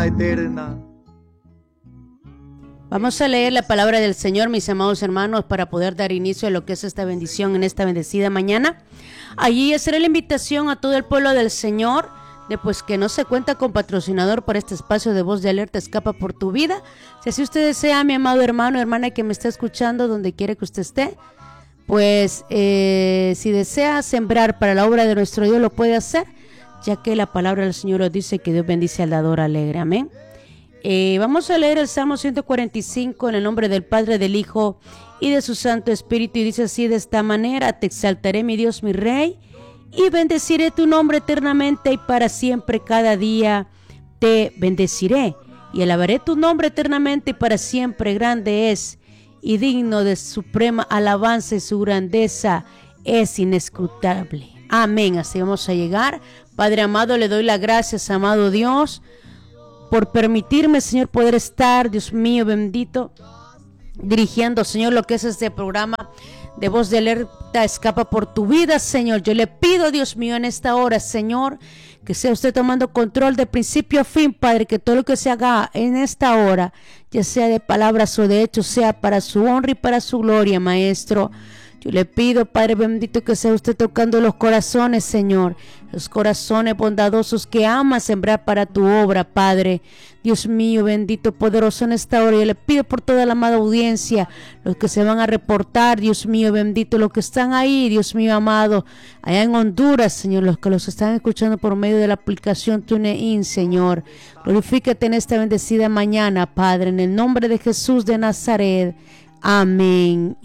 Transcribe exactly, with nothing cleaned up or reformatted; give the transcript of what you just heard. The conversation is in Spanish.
vida eterna. Vamos a leer la palabra del Señor, mis amados hermanos, para poder dar inicio a lo que es esta bendición en esta bendecida mañana. Allí haceré la invitación a todo el pueblo del Señor, de pues que no se cuenta con patrocinador para este espacio de Voz de Alerta Escapa por tu Vida. Si así usted desea, mi amado hermano, hermana que me está escuchando, donde quiera que usted esté, pues eh, si desea sembrar para la obra de nuestro Dios, lo puede hacer, ya que la palabra del Señor nos dice que Dios bendice al dador alegre. Amén. Eh, vamos a leer el Salmo ciento cuarenta y cinco en el nombre del Padre, del Hijo y de su Santo Espíritu, y dice así: de esta manera te exaltaré, mi Dios, mi Rey, y bendeciré tu nombre eternamente y para siempre. Cada día te bendeciré y alabaré tu nombre eternamente y para siempre. Grande es y digno de suprema alabanza, y su grandeza es inescrutable. Amén. Así vamos a llegar. Padre amado, le doy las gracias, amado Dios, por permitirme, Señor, poder estar, Dios mío bendito, dirigiendo, Señor, lo que es este programa de Voz de Alerta Escapa por tu Vida, Señor. Yo le pido, Dios mío, en esta hora, Señor, que sea usted tomando control de principio a fin, Padre, que todo lo que se haga en esta hora, ya sea de palabras o de hechos, sea para su honra y para su gloria, Maestro. Yo le pido, Padre bendito, que sea usted tocando los corazones, Señor, los corazones bondadosos que aman sembrar para tu obra, Padre. Dios mío, bendito, poderoso en esta hora. Yo le pido por toda la amada audiencia, los que se van a reportar, Dios mío, bendito, los que están ahí, Dios mío amado, allá en Honduras, Señor, los que los están escuchando por medio de la aplicación TuneIn, Señor. Glorifícate en esta bendecida mañana, Padre, en el nombre de Jesús de Nazaret. Amén